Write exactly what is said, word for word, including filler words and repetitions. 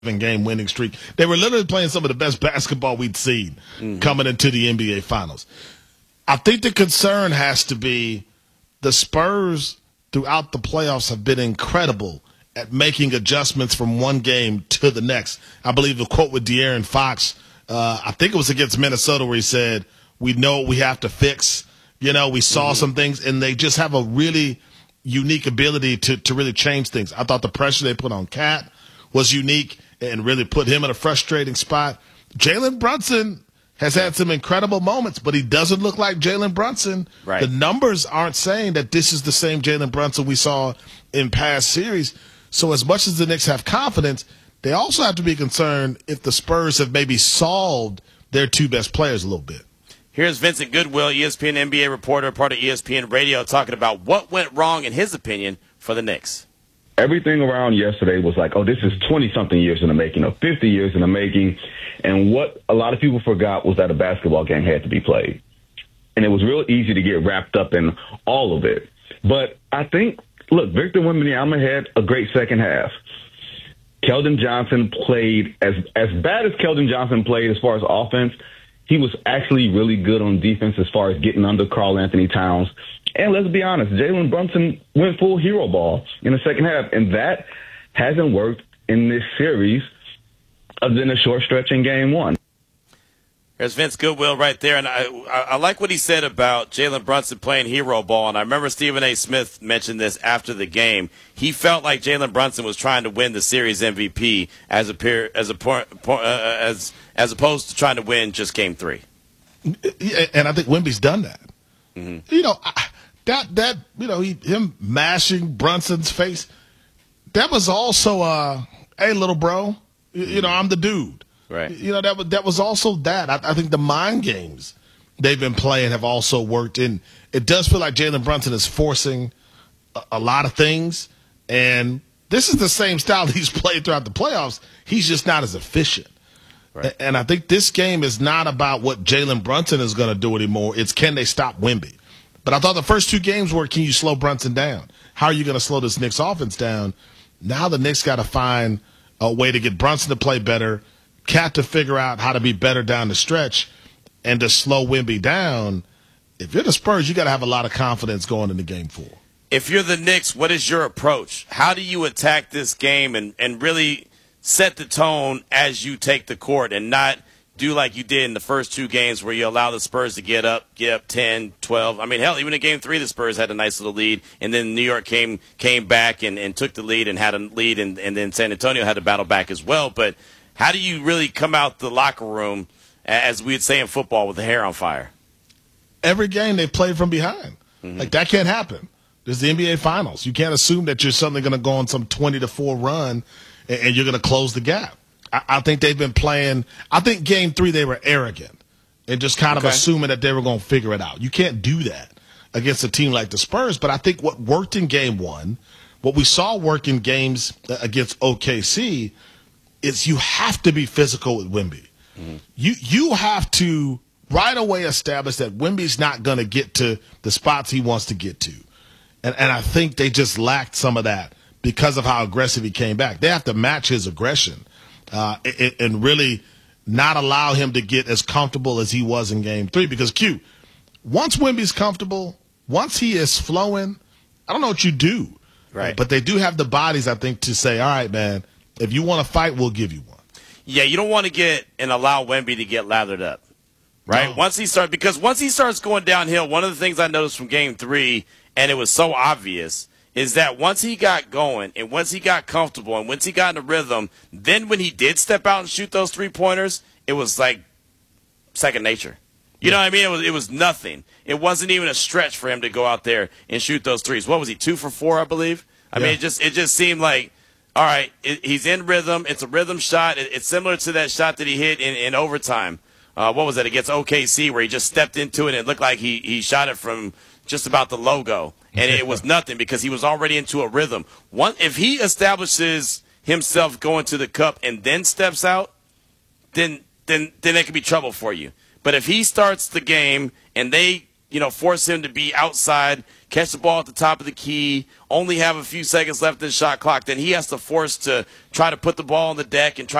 game winning streak. They were literally playing some of the best basketball we'd seen mm-hmm. coming into the N B A Finals. I think the concern has to be the Spurs throughout the playoffs have been incredible at making adjustments from one game to the next. I believe the quote with De'Aaron Fox, uh, I think it was against Minnesota, where he said, we know what we have to fix. You know, we saw mm-hmm. some things, and they just have a really unique ability to, to really change things. I thought the pressure they put on Cat was unique and really put him in a frustrating spot. Jalen Brunson has had some incredible moments, but he doesn't look like Jalen Brunson. Right. The numbers aren't saying that this is the same Jalen Brunson we saw in past series. So as much as the Knicks have confidence, they also have to be concerned if the Spurs have maybe solved their two best players a little bit. Here's Vincent Goodwill, E S P N N B A reporter, part of E S P N Radio, talking about what went wrong, in his opinion, for the Knicks. Everything around yesterday was like, oh, this is twenty-something years in the making, or fifty years in the making. And what a lot of people forgot was that a basketball game had to be played. And it was real easy to get wrapped up in all of it. But I think, look, Victor Wembanyama had a great second half. Keldon Johnson played, as as bad as Keldon Johnson played as far as offense, he was actually really good on defense as far as getting under Karl-Anthony Towns. And let's be honest, Jalen Brunson went full hero ball in the second half, and that hasn't worked in this series other than a short stretch in game one. There's Vince Goodwill right there, and I, I, I like what he said about Jalen Brunson playing hero ball, and I remember Stephen A. Smith mentioned this after the game. He felt like Jalen Brunson was trying to win the series M V P as a peer, as a uh, as as opposed to trying to win just game three. And I think Wemby's done that. Mm-hmm. You know, that that you know he, him mashing Brunson's face, that was also uh, hey little bro, you, you know I'm the dude. Right. You know, that was, that was also that. I, I think the mind games they've been playing have also worked. And it does feel like Jalen Brunson is forcing a, a lot of things. And this is the same style he's played throughout the playoffs. He's just not as efficient. Right. And I think this game is not about what Jalen Brunson is going to do anymore. It's can they stop Wemby. But I thought the first two games were, can you slow Brunson down? How are you going to slow this Knicks offense down? Now the Knicks got to find a way to get Brunson to play better, Cat to figure out how to be better down the stretch, and to slow Wemby down. If you're the Spurs, you got to have a lot of confidence going into game four. If you're the Knicks, what is your approach? How do you attack this game and, and really set the tone as you take the court and not do like you did in the first two games where you allow the Spurs to get up, get up ten, twelve. I mean, hell, even in game three, the Spurs had a nice little lead, and then New York came came back and, and took the lead and had a lead, and, and then San Antonio had to battle back as well. But how do you really come out the locker room, as we'd say in football, with the hair on fire? Every game they played from behind. Mm-hmm. Like, that can't happen. There's the N B A Finals. You can't assume that you're suddenly going to go on some twenty to four run and, and you're going to close the gap. I, I think they've been playing – I think game three they were arrogant and just kind okay. of assuming that they were going to figure it out. You can't do that against a team like the Spurs. But I think what worked in game one, what we saw work in games against O K C – is you have to be physical with Wemby. Mm-hmm. You you have to right away establish that Wemby's not going to get to the spots he wants to get to. And and I think they just lacked some of that because of how aggressive he came back. They have to match his aggression uh, and, and really not allow him to get as comfortable as he was in game three. Because, Q, once Wemby's comfortable, once he is flowing, I don't know what you do. Right. But they do have the bodies, I think, to say, all right, man, if you want to fight, we'll give you one. Yeah, you don't want to get and allow Wemby to get lathered up, right? No. Once he starts, because once he starts going downhill, one of the things I noticed from game three, and it was so obvious, is that once he got going and once he got comfortable and once he got in a rhythm, then when he did step out and shoot those three-pointers, it was like second nature. You yeah. know what I mean? It was it was nothing. It wasn't even a stretch for him to go out there and shoot those threes. What was he, two for four, I believe? I yeah. mean, it just it just seemed like, all right, it, he's in rhythm. It's a rhythm shot. It, it's similar to that shot that he hit in, in overtime. Uh, what was that? Against O K C, where he just stepped into it and it looked like he, he shot it from just about the logo. And it was nothing because he was already into a rhythm. One, if he establishes himself going to the cup and then steps out, then then then it could be trouble for you. But if he starts the game and they you know, force him to be outside, catch the ball at the top of the key, only have a few seconds left in the shot clock, then he has to force to try to put the ball on the deck and try